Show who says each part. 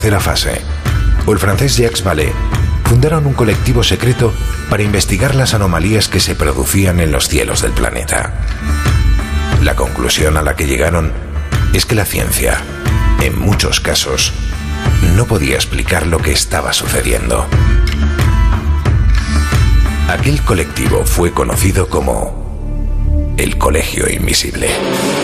Speaker 1: tercera fase, o el francés Jacques Vallée fundaron un colectivo secreto para investigar las anomalías que se producían en los cielos del planeta. La conclusión a la que llegaron es que la ciencia, en muchos casos, no podía explicar lo que estaba sucediendo. Aquel colectivo fue conocido como el Colegio Invisible.